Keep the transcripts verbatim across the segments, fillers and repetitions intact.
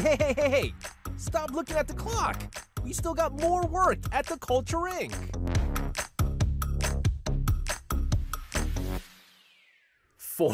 hey, hey, hey, hey! Stop looking at the clock! We still got more work at the Culture Incorporated. Four,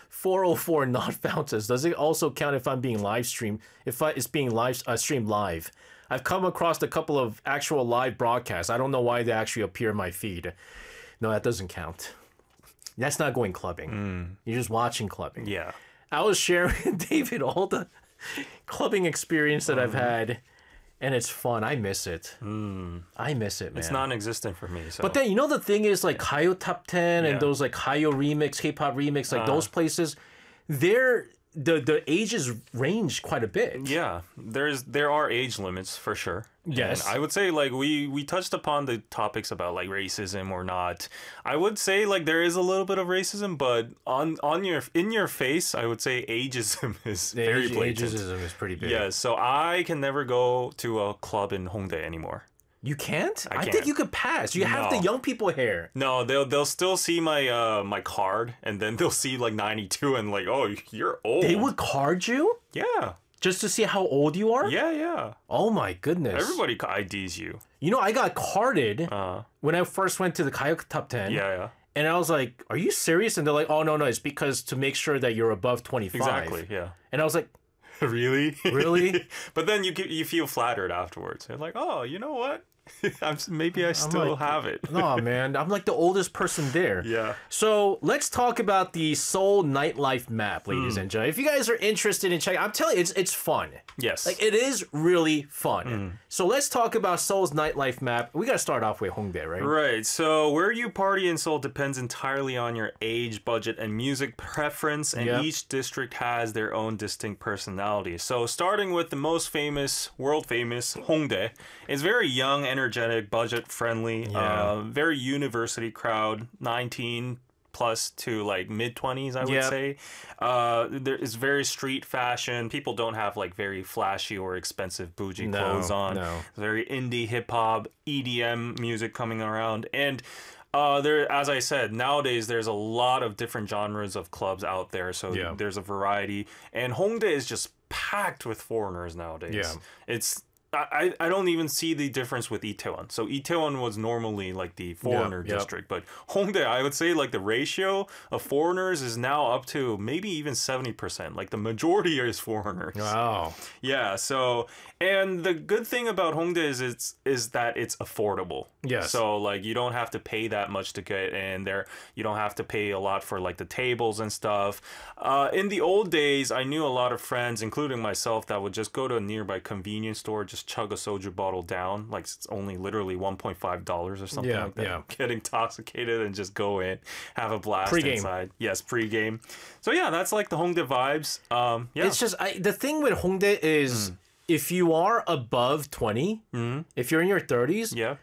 404 not found us. Does it also count if I'm being live streamed? If I, it's being live uh, streamed live? I've come across a couple of actual live broadcasts. I don't know why they actually appear in my feed. No, that doesn't count. That's not going clubbing. Mm. You're just watching clubbing. Yeah. I was sharing with David all the clubbing experience that mm. I've had, and it's fun. I miss it. Mm. I miss it, man. It's non-existent for me. So. But then, you know, the thing is, like, Kayo Top ten yeah. and those, like, Kayo Remix, K-pop Remix, like, uh. those places, they're... The the ages range quite a bit. Yeah, there's there are age limits for sure. Yes, and I would say like we we touched upon the topics about like racism or not. I would say like there is a little bit of racism, but on on your in your face, I would say ageism is the very age, blatant. Ageism is pretty big. Yeah, so I can never go to a club in Hongdae anymore. You can't? I, I can't. think you could pass. You no. have the young people here. No, they'll they'll still see my uh my card, and then they'll see like ninety-two and like, oh, you're old. They would card you? Yeah. Just to see how old you are? Yeah, yeah. Oh my goodness. Everybody I Ds you. You know, I got carded uh, when I first went to the Kayo Top ten. Yeah, yeah. And I was like, are you serious? And they're like, oh, no, no, it's because to make sure that you're above twenty-five. Exactly, yeah. And I was like, really? Really? But then you you feel flattered afterwards. You're like, oh, you know what? I'm, maybe I still like, have it. No, man. I'm like the oldest person there. Yeah. So let's talk about the Seoul nightlife map, ladies mm. and gentlemen. If you guys are interested in checking, I'm telling you, it's it's fun. Yes. Like, it is really fun. Mm. So let's talk about Seoul's nightlife map. We got to start off with Hongdae, right? Right. So where you party in Seoul depends entirely on your age, budget, and music preference, and yep. each district has their own distinct personality. So starting with the most famous, world famous, Hongdae, it's very young, energetic, budget friendly, yeah. uh, very university crowd, nineteen plus to like mid twenties, I would yep. say. Uh, there is very street fashion. People don't have like very flashy or expensive bougie no, clothes on. No. Very indie hip hop, E D M music coming around, and uh, there, as I said, nowadays there's a lot of different genres of clubs out there. So yeah. there's a variety, and Hongdae is just packed with foreigners nowadays. Yeah. It's I, I don't even see the difference with Itaewon. So Itaewon was normally like the foreigner yep, yep. district, but Hongdae, I would say like the ratio of foreigners is now up to maybe even seventy percent. Like the majority is foreigners. Wow. Yeah, so, and the good thing about Hongdae is it's, is that it's affordable. Yes. So like you don't have to pay that much to get in there. You don't have to pay a lot for like the tables and stuff. Uh, in the old days, I knew a lot of friends, including myself, that would just go to a nearby convenience store, just chug a soju bottle down, like it's only literally one point five dollars or something yeah, like that. Yeah. Get intoxicated and just go in, have a blast pre-game. inside. Yes, pre-game. So yeah, that's like the Hongdae vibes. Um, yeah. It's just, I, the thing with Hongdae is, mm. if you are above twenty, mm. if you're in your thirties, yeah,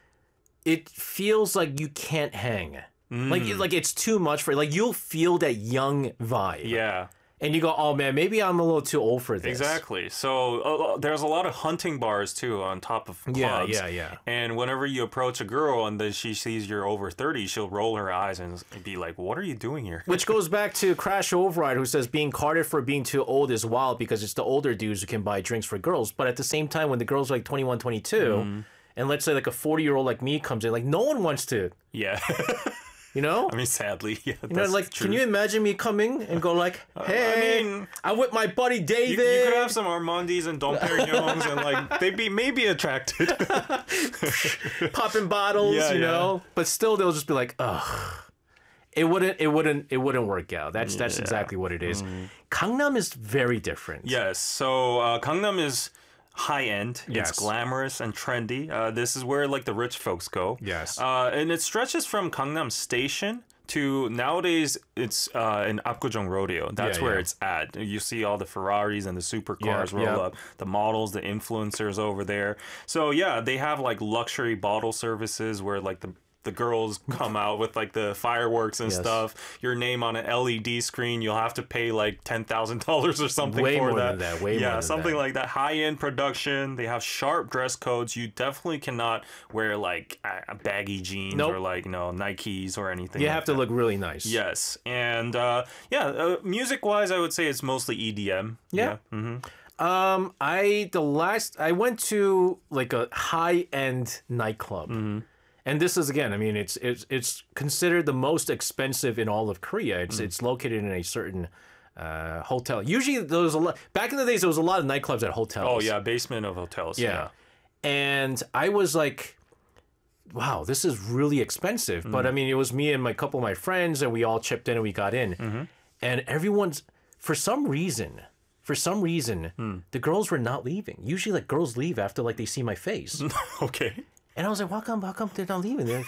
it feels like you can't hang. Mm. Like, like it's too much for, like, you'll feel that young vibe. Yeah. And you go, oh man, maybe I'm a little too old for this. Exactly. So uh, there's a lot of hunting bars too on top of clubs. Yeah, yeah, yeah. And whenever you approach a girl and then she sees you're over thirty, she'll roll her eyes and be like, "What are you doing here?" Which goes back to Crash Override, who says being carded for being too old is wild because it's the older dudes who can buy drinks for girls. But at the same time, when the girls are like twenty-one, twenty-two, mm. and let's say like a forty year old like me comes in, like no one wants to. Yeah. You know? I mean, sadly, yeah. You know, like, true. Can you imagine me coming and go like, "Hey, I mean, I'm with my buddy David." You, you could have some Armandis and Dom Perignons, and like they'd be maybe attracted, popping bottles, yeah, you yeah. know. But still, they'll just be like, "Ugh." It wouldn't. It wouldn't. It wouldn't work out. That's that's yeah. exactly what it is. Mm. Gangnam is very different. Yes. So uh, Gangnam is high end. Yes. It's glamorous and trendy. Uh, this is where like the rich folks go. Yes. Uh, and it stretches from Gangnam Station to nowadays it's uh, in Apgujeong Rodeo. That's yeah, where yeah. it's at. You see all the Ferraris and the supercars yeah, roll yeah. up, the models, the influencers over there. So yeah, they have like luxury bottle services where like the the girls come out with like the fireworks and yes. stuff. Your name on an L E D screen. You'll have to pay like ten thousand dollars or something way for more that. Than that. Way yeah, more than something that. like that. High end production. They have sharp dress codes. You definitely cannot wear like uh, baggy jeans nope. or like you know Nikes or anything. You like have to that. look really nice. Yes, and uh, yeah, uh, music wise, I would say it's mostly E D M. Yeah. yeah. Mm-hmm. Um, I the last I went to like a high end nightclub, Mm-hmm. and this is again. I mean, it's it's it's considered the most expensive in all of Korea. It's Mm. it's located in a certain uh, hotel. Usually, there was a lot back in the days. There was a lot of nightclubs at hotels. Oh yeah, basement of hotels. yeah. And I was like, wow, this is really expensive. But I mean, it was me and my couple of my friends, and we all chipped in and we got in. Mm-hmm. And everyone's, for some reason, for some reason, Hmm. the girls were not leaving. Usually, like, girls leave after, like, they see my face. Okay. And I was like, how come, how come they're not leaving? They're...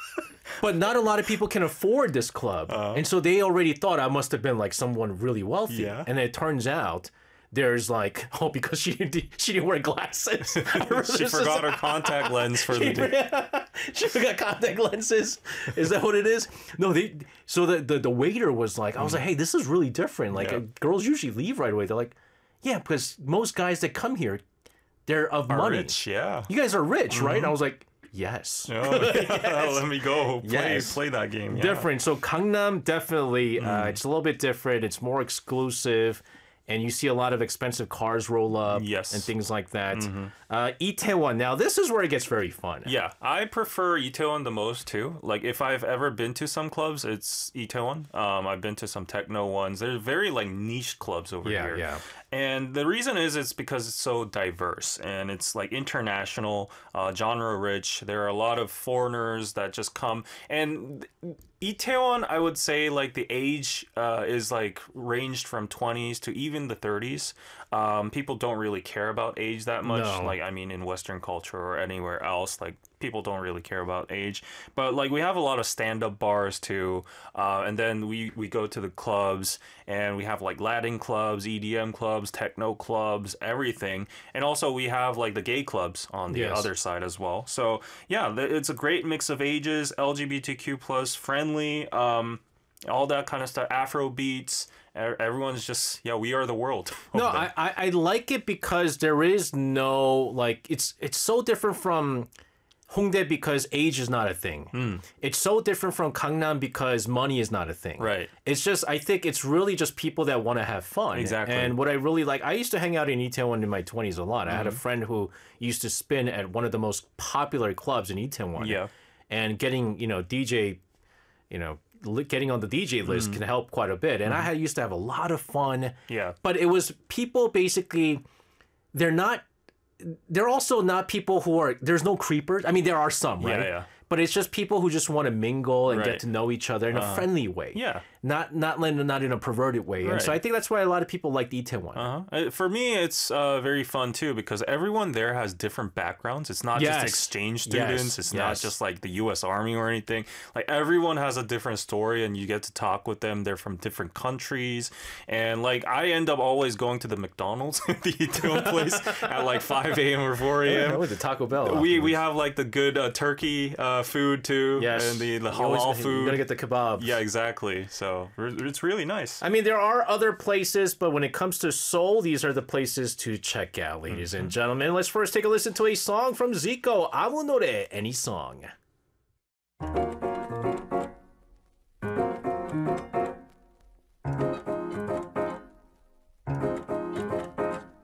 But not a lot of people can afford this club. Uh-huh. And so they already thought I must have been, like, someone really wealthy. Yeah. And it turns out... There's like, oh, because she didn't, she didn't wear glasses. She forgot her contact lens for the day. She forgot contact lenses. Is that what it is? No, they. So the the, the waiter was like, I was like, hey, this is really different. Like, Yeah. uh, girls usually leave right away. They're like, yeah, because most guys that come here, they're of Are money. rich, yeah. You guys are rich, right? And I was like, yes. Oh, yeah, let me go play, Yes. play that game. Yeah. Different. So Gangnam definitely, uh, it's a little bit different. It's more exclusive. And you see a lot of expensive cars roll up Yes. and things like that. Uh, Itaewon. Now, this is where it gets very fun. Yeah, I prefer Itaewon the most too. Like if I've ever been to some clubs, it's Itaewon. Um, I've been to some techno ones. They're very like niche clubs over Yeah, here. yeah. And the reason is it's because it's so diverse and it's like international, uh, genre rich. There are a lot of foreigners that just come. And Itaewon, I would say like the age uh, is like ranged from twenties to even the thirties. Um, people don't really care about age that much. No. Like I mean, in Western culture or anywhere else, like people don't really care about age. But like we have a lot of stand-up bars too, uh, and then we we go to the clubs and we have like Latin clubs, E D M clubs, techno clubs, everything. And also we have like the gay clubs on the Yes. other side as well. So yeah, th- it's a great mix of ages, L G B T Q plus friendly, um, all that kind of stuff. Afro beats. E- Everyone's just yeah, we are the world. No, over there. I, I I like it because there is no like it's it's so different from Hongdae because age is not a thing. Hmm. It's so different from Gangnam because money is not a thing. Right. It's just I think it's really just people that want to have fun. Exactly. And what I really like, I used to hang out in Itaewon in my twenties a lot. I Mm-hmm. had a friend who used to spin at one of the most popular clubs in Itaewon. Yeah. And getting you know D J, you know. li- Getting on the D J list can help quite a bit, and I had used to have a lot of fun. Mm-hmm. Yeah. But it was people basically, they're not, they're also not people who are, there's no creepers. I mean, there are some, right? Yeah, yeah. But it's just people who just want to mingle and Right. get to know each other in a friendly way. Yeah. Not not in- not in a perverted way. And so Right. I think that's why a lot of people like Itaewon. Uh-huh. Uh, For me, it's uh, very fun too because everyone there has different backgrounds. It's not Yes. just exchange students. Yes. It's not Yes. just like the U S Army or anything. Like everyone has a different story, and you get to talk with them. They're from different countries, and like I end up always going to the McDonald's, the Itaewon place, at like five a m or four a Yeah, m with the Taco Bell. We we have like the good uh, turkey uh, food too, Yes. and the, the You always- halal You food. gotta get the kebab. Yeah, exactly. So it's really nice. I mean, there are other places, but when it comes to Seoul, these are the places to check out, ladies and gentlemen. Let's first take a listen to a song from Zico, Amu Nore, Any Song.